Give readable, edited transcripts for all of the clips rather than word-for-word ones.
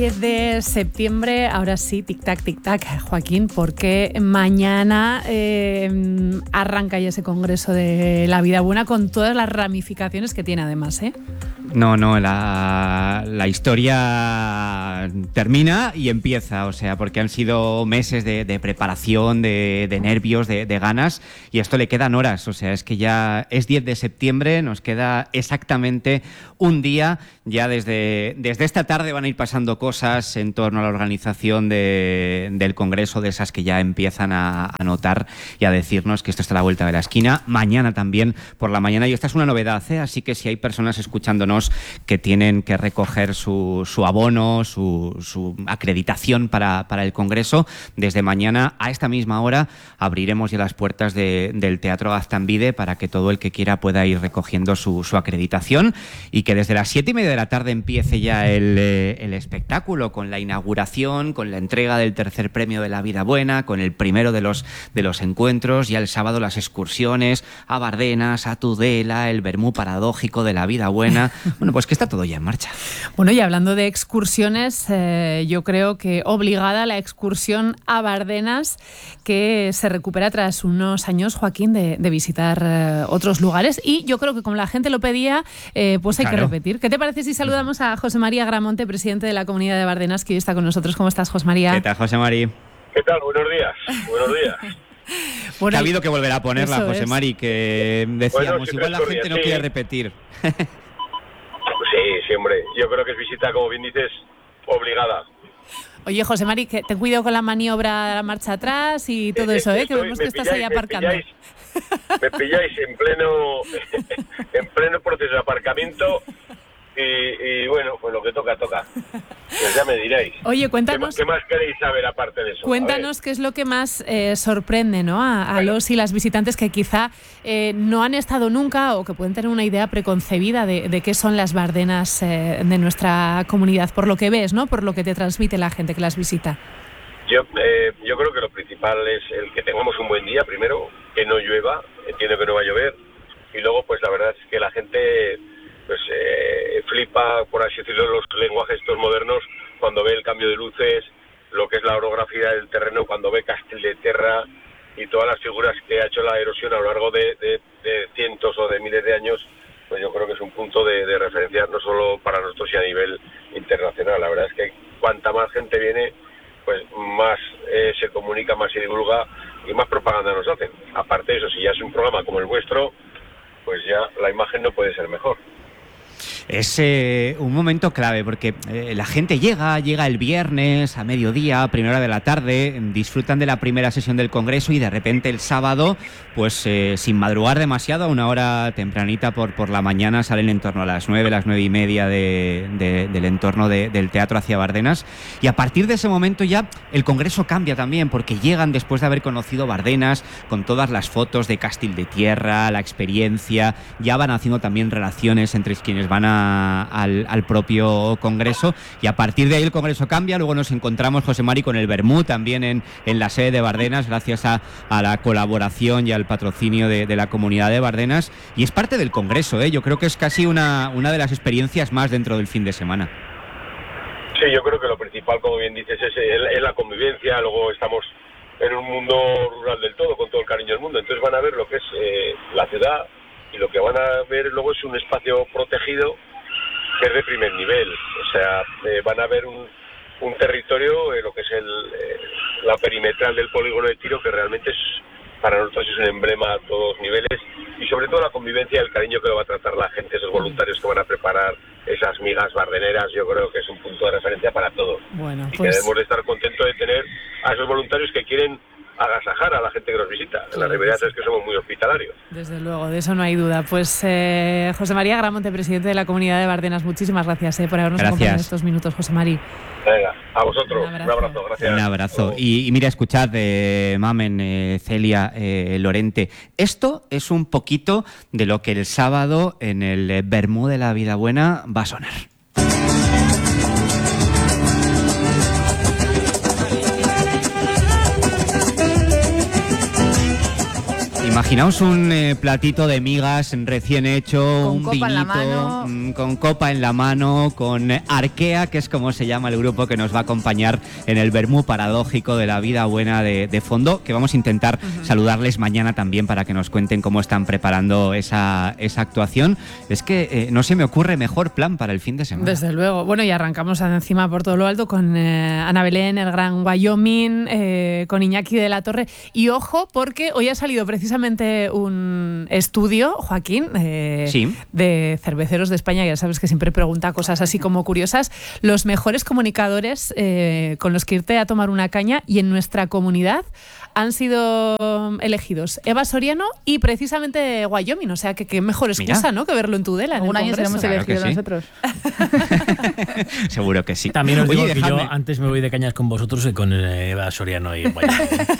10 de septiembre, ahora sí, tic-tac, Joaquín, porque mañana arranca ya ese Congreso de la Vida Buena con todas las ramificaciones que tiene además, ¿eh? No, la historia termina y empieza, o sea, porque han sido meses de preparación, de nervios, de ganas, y esto le quedan horas, o sea, es que ya es 10 de septiembre, nos queda exactamente un día, ya desde esta tarde van a ir pasando cosas en torno a la organización del Congreso, de esas que ya empiezan a notar y a decirnos que esto está a la vuelta de la esquina, mañana también por la mañana, y esta es una novedad, ¿eh? Así que si hay personas escuchándonos que tienen que recoger su abono, su acreditación para el Congreso, desde mañana a esta misma hora abriremos ya las puertas del Teatro Gaztambide para que todo el que quiera pueda ir recogiendo su acreditación, y que desde las 7:30 de la tarde empiece ya el espectáculo, con la inauguración, con la entrega del tercer premio de la Vida Buena, con el primero de los encuentros, ya el sábado las excursiones a Bardenas, a Tudela, el vermú paradójico de la Vida Buena. Bueno, pues que está todo ya en marcha. Bueno, y hablando de excursiones, yo creo que obligada la excursión a Bardenas, que se recupera tras unos años, Joaquín, de visitar otros lugares, y yo creo que como la gente lo pedía, pues hay que repetir. ¿Qué te parece si saludamos a José María Gramonte, presidente de la Comunidad de Bardenas, que hoy está con nosotros? ¿Cómo estás, José María? ¿Qué tal, José María? ¿Qué tal? Buenos días. Buenos días. Bueno, ha habido que volver a ponerla, José Mari, que decíamos, bueno, igual la gente no quiere repetir. Sí, hombre. Yo creo que es visita, como bien dices, obligada. Oye, José Mari, que ten cuidado con la maniobra de la marcha atrás y todo eso, que vemos que estás ahí aparcando. Me pilláis en pleno proceso de aparcamiento y bueno, pues lo que toca. Pues ya me diréis. Oye, cuéntanos. ¿Qué más queréis saber aparte de eso? Cuéntanos qué es lo que más sorprende, ¿no? A los y las visitantes que quizá no han estado nunca o que pueden tener una idea preconcebida de qué son las Bardenas de nuestra comunidad, por lo que ves, ¿no? Por lo que te transmite la gente que las visita. Yo creo que lo principal es el que tengamos un buen día, primero, que no llueva, entiendo que no va a llover, y luego pues la verdad es que la gente pues flipa, por así decirlo, los lenguajes estos modernos cuando ve el cambio de luces, lo que es la orografía del terreno, cuando ve Castell de Terra y todas las figuras que ha hecho la erosión a lo largo de cientos o de miles de años, pues yo creo que es un punto de referencia no solo para nosotros y a nivel internacional. La verdad es que cuanta más gente viene, pues más se comunica, más se divulga y más propaganda nos hacen. Aparte de eso, si ya es un programa como el vuestro, pues ya la imagen no puede ser mejor. Es un momento clave porque la gente llega el viernes a mediodía, primera hora de la tarde, disfrutan de la primera sesión del Congreso y de repente el sábado, pues sin madrugar demasiado, a una hora tempranita por la mañana, salen en torno a las 9, las 9:30 del entorno del teatro hacia Bardenas, y a partir de ese momento ya el Congreso cambia también porque llegan después de haber conocido Bardenas con todas las fotos de Castell de Tierra, la experiencia, ya van haciendo también relaciones entre quienes van al propio Congreso, y a partir de ahí el Congreso cambia. Luego nos encontramos, José Mari, con el vermú también en la sede de Bardenas, gracias a la colaboración y al patrocinio de la comunidad de Bardenas, y es parte del Congreso, yo creo que es casi una de las experiencias más dentro del fin de semana. Sí, yo creo que lo principal, como bien dices, es la convivencia. Luego estamos en un mundo rural del todo, con todo el cariño del mundo, entonces van a ver lo que es la ciudad, y lo que van a ver luego es un espacio protegido que es de primer nivel. O sea, van a ver un territorio, lo que es la perimetral del polígono de tiro, que realmente para nosotros es un emblema a todos niveles, y sobre todo la convivencia y el cariño que lo va a tratar la gente, esos voluntarios que van a preparar esas migas bardeneras. Yo creo que es un punto de referencia para todos. Bueno, y pues... debemos de estar contentos de tener a esos voluntarios que quieren agasajar a la gente que nos visita. La realidad es que somos muy hospitalarios. Desde luego, de eso no hay duda. Pues José María Gramonte, presidente de la Comunidad de Bardenas, muchísimas gracias por habernos acompañado estos minutos, José Mari. Venga, a vosotros. Un abrazo, gracias. Un abrazo. Y mira, escuchad, Mamen, Celia, Lorente, esto es un poquito de lo que el sábado en el vermú de la Vida Buena va a sonar. Imaginaos un platito de migas recién hecho, con un copa en la vinito, mano. con copa en la mano, con Arkea, que es como se llama el grupo que nos va a acompañar en el vermú paradójico de la vida buena de fondo, que vamos a intentar saludarles mañana también para que nos cuenten cómo están preparando esa actuación. Es que no se me ocurre mejor plan para el fin de semana. Desde luego. Bueno, y arrancamos encima por todo lo alto con Ana Belén, el Gran Wyoming, con Iñaki de la Torre. Y ojo, porque hoy ha salido precisamente un estudio, Joaquín, Sí. de cerveceros de España, ya sabes que siempre pregunta cosas así como curiosas, los mejores comunicadores con los que irte a tomar una caña, y en nuestra comunidad han sido elegidos Eva Soriano y precisamente Wyoming, o sea que qué mejor excusa, ¿no?, que verlo en Tudela. Un año seremos Claro elegidos que sí. nosotros. Seguro que sí. También os digo que yo dejadme. antes me voy de cañas con vosotros que con Eva Soriano y Wyoming.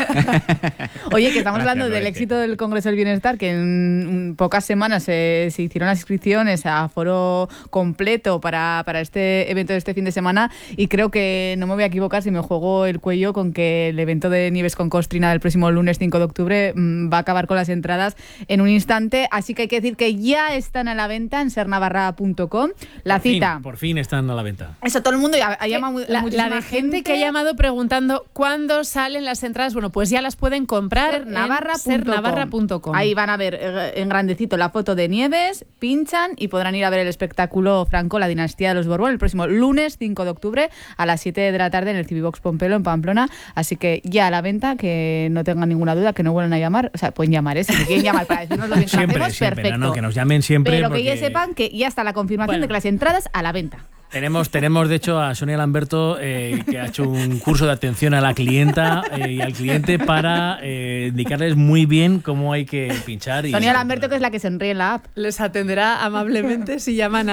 Oye, que estamos hablando del Lorete. éxito del Congreso del Bienestar, que en pocas semanas se hicieron las inscripciones a foro completo para este evento de este fin de semana, y creo que no me voy a equivocar si me juego el cuello con que el evento de Nieves con Costrina del próximo lunes 5 de octubre va a acabar con las entradas en un instante, así que hay que decir que ya están a la venta en sernavarra.com. La cita. Por fin están a la venta. Eso, todo el mundo ha llamado La muchísima de gente que ha llamado preguntando cuándo salen las entradas, bueno, pues ya las pueden comprar en sernavarra.com. Ahí van a ver en grandecito la foto de Nieves, pinchan y podrán ir a ver el espectáculo Franco, la dinastía de los Borbón, el próximo lunes 5 de octubre a las 7 de la tarde en el Civivox Pompelo en Pamplona. Así que ya a la venta, que no tengan ninguna duda, que no vuelvan a llamar. O sea, pueden llamar, si me quieren llamar para decirnos lo bien que lo hacemos, perfecto. No, que nos llamen siempre. Pero que ya porque sepan que ya está la confirmación de que las entradas a la venta. Tenemos de hecho a Sonia Lamberto, que ha hecho un curso de atención a la clienta y al cliente para indicarles muy bien cómo hay que pinchar. Sonia Lamberto, que es la que se enríe en la app. Les atenderá amablemente si llaman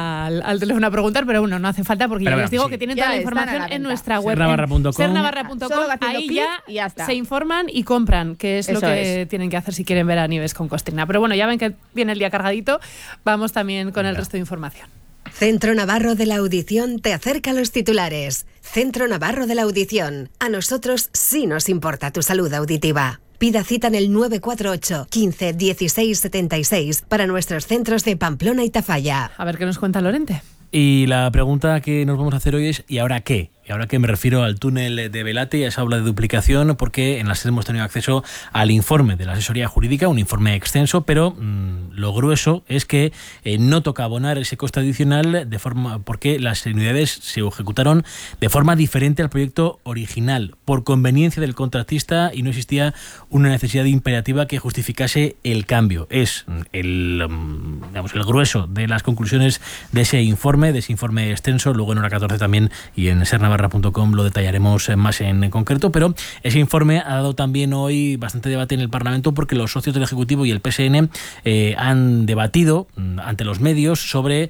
al teléfono a preguntar, pero bueno, no hace falta porque Pero ya les digo sí. que tienen Ya toda la están a la información en venta. nuestra web. Sernavarra.com. Sernavarra.com. Solo haciendo Ahí clic ya, y ya está. se informan y compran, que es lo Eso que tienen que hacer si quieren ver a Nieves con Costrina. Pero bueno, ya ven que viene el día cargadito. Vamos también con el resto de información. Centro Navarro de la Audición te acerca a los titulares. Centro Navarro de la Audición. A nosotros sí nos importa tu salud auditiva. Pida cita en el 948 15 16 76 para nuestros centros de Pamplona y Tafalla. A ver qué nos cuenta Lorente. Y la pregunta que nos vamos a hacer hoy es ¿y ahora qué? Y ahora que me refiero al túnel de Velate y a esa obra de duplicación, porque en la SED hemos tenido acceso al informe de la asesoría jurídica, un informe extenso, pero lo grueso es que no toca abonar ese coste adicional porque las unidades se ejecutaron de forma diferente al proyecto original, por conveniencia del contratista, y no existía una necesidad imperativa que justificase el cambio. Es el grueso de las conclusiones de ese informe extenso. Luego en Hora 14 también y en sernavarra.com lo detallaremos más en concreto, pero ese informe ha dado también hoy bastante debate en el Parlamento, porque los socios del Ejecutivo y el PSN han debatido ante los medios sobre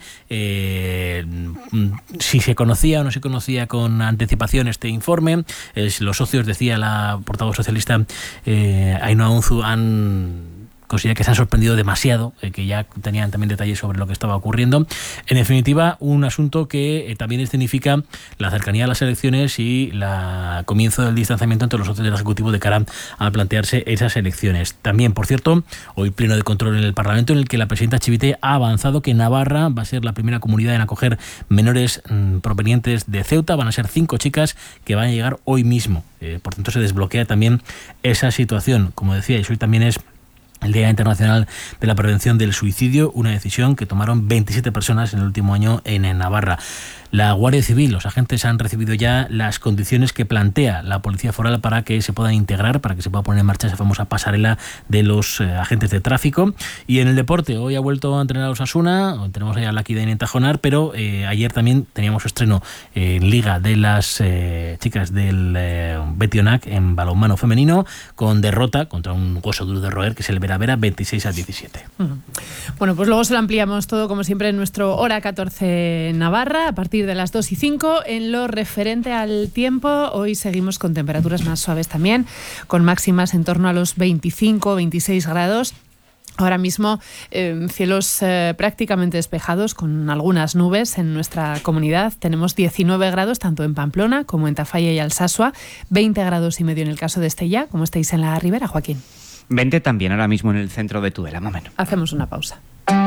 si se conocía o no se conocía con anticipación este informe. Los socios, decía la portavoz socialista Ainhoa Unzu, considera que se han sorprendido demasiado, que ya tenían también detalles sobre lo que estaba ocurriendo. En definitiva, un asunto que también escenifica la cercanía a las elecciones y el comienzo del distanciamiento entre los socios del Ejecutivo de cara a plantearse esas elecciones. También, por cierto, hoy pleno de control en el Parlamento, en el que la presidenta Chivite ha avanzado que Navarra va a ser la primera comunidad en acoger menores provenientes de Ceuta. Van a ser 5 chicas que van a llegar hoy mismo. Por tanto, se desbloquea también esa situación. Como decía, y hoy también es el Día Internacional de la Prevención del Suicidio, una decisión que tomaron 27 personas en el último año en Navarra. La Guardia Civil, los agentes han recibido ya las condiciones que plantea la Policía Foral para que se puedan integrar, para que se pueda poner en marcha esa famosa pasarela de los agentes de tráfico. Y en el deporte, hoy ha vuelto a entrenar a Osasuna, tenemos ahí a Lucky Dane en Tajonar, pero ayer también teníamos estreno en Liga de las chicas del Betionac en balonmano femenino, con derrota contra un hueso duro de roer, que es el Vera Vera, 26-17. Bueno, pues luego se lo ampliamos todo, como siempre, en nuestro Hora 14 Navarra, a partir de las 2:05. En lo referente al tiempo, hoy seguimos con temperaturas más suaves también, con máximas en torno a los 25-26 grados. Ahora mismo cielos prácticamente despejados, con algunas nubes en nuestra comunidad. Tenemos 19 grados tanto en Pamplona como en Tafalla y Alsasua, 20 grados y medio en el caso de Estella. ¿Cómo estáis en la Ribera, Joaquín? Vente también ahora mismo en el centro de Tudela, más o menos. Hacemos una pausa.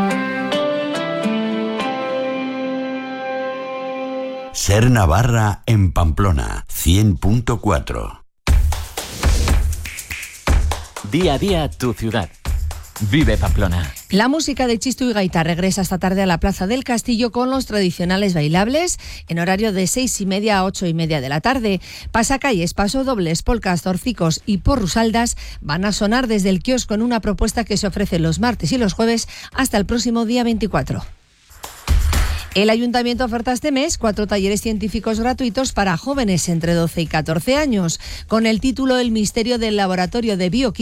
Ser Navarra en Pamplona, 100.4. Día a día tu ciudad. Vive Pamplona. La música de Chistu y Gaita regresa esta tarde a la Plaza del Castillo con los tradicionales bailables en horario de 6:30 a 8:30 de la tarde. Pasacalles, pasodobles, polcas, zorcicos y porrusaldas van a sonar desde el kiosco en una propuesta que se ofrece los martes y los jueves hasta el próximo día 24. El Ayuntamiento oferta este mes 4 talleres científicos gratuitos para jóvenes entre 12 y 14 años, con el título El misterio del laboratorio de bioquímica